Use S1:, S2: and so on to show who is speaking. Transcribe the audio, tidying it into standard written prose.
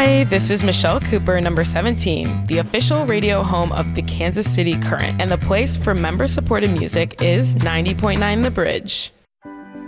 S1: Hi, this is Michelle Cooper, number 17, the official radio home of the Kansas City Current, and the place for member-supported music is 90.9 The Bridge.